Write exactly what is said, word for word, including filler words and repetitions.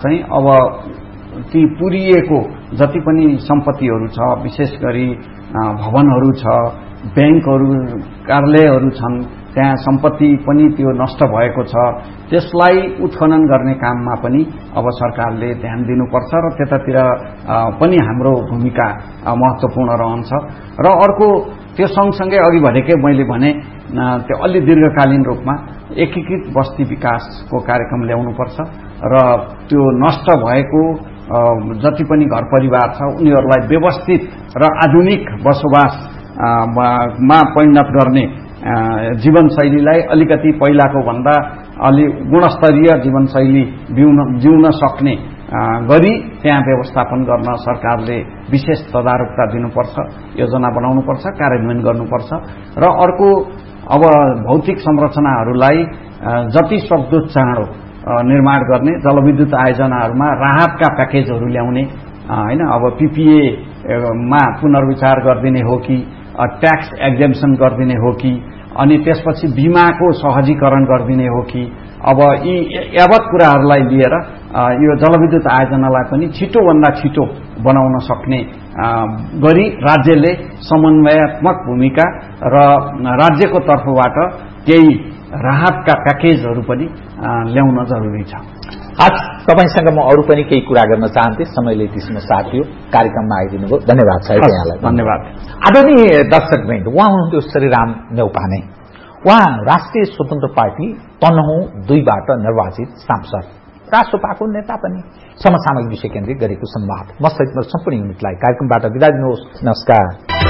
चाहिँ अब ती पुरिएको जति पनि सम्पत्तिहरू छ, विशेष गरी भवनहरू छ, ब्याङ्कहरू, कार्यालयहरू छन्, त्यहाँ सम्पत्ति पनि त्यो नष्ट भएको छ, त्यसलाई उत्खनन गर्ने काममा पनि अब सरकारले ध्यान दिनुपर्छ र त्यतातिर पनि हाम्रो भूमिका महत्त्वपूर्ण रहन्छ। र अर्को त्यो सँगसँगै अघि भनेकै मैले भने त्यो अलि दीर्घकालीन रूपमा एकीकृत बस्ती विकासको कार्यक्रम ल्याउनुपर्छ र त्यो नष्ट भएको जति पनि घर परिवार छ उनीहरूलाई व्यवस्थित र आधुनिक बसोबासमा परिणत गर्ने जीवनशैलीलाई अलिकति पहिलाको भन्दा अलि गुणस्तरीय जीवनशैली जिउन सक्ने गरी त्यहाँ व्यवस्थापन गर्न सरकारले विशेष तदारुकता दिनुपर्छ, योजना बनाउनुपर्छ, कार्यान्वयन गर्नुपर्छ। र अर्को अब भौतिक संरचनाहरूलाई जति सक्दो चाँडो निर्माण गर्ने, जलविद्युत आयोजनाहरूमा राहतका प्याकेजहरू ल्याउने हैन, अब पीपीएमा पुनर्विचार गरिदिने हो कि ट्याक्स एक्जेम्पसन गरिदिने हो कि अनि त्यसपछि बीमाको सहजीकरण गरिदिने हो कि अब यी यावत कुराहरूलाई लिएर यो जलविद्युत आयोजनालाई पनि छिटोभन्दा छिटो बनाउन सक्ने गरी राज्यले समन्वयात्मक भूमिका र राज्यको तर्फबाट केही राहतका प्याकेजहरू पनि ल्याउन जरुरी छ। आज तपाईसँग म अरू पनि केही कुरा गर्न चाहन्थे, समयले त्यसमा साथ दियो, कार्यक्रममा आइदिनु भयो, धन्यवाद छ यहाँलाई। धन्यवाद। आदरणीय दर्शकवृन्द, उहाँ हुनुहुन्थ्यो श्रीराम नेउपाने। उहाँ राष्ट्रिय स्वतन्त्र पार्टी तनहुँ दुईबाट निर्वाचित सांसद, राष्ट्रपाको नेता पनि। समसामयिक विषय केन्द्रित गरेको संवाद म सहित सम्पूर्ण युनिटलाई कार्यक्रमबाट बिदा दिनुहोस्। नमस्कार।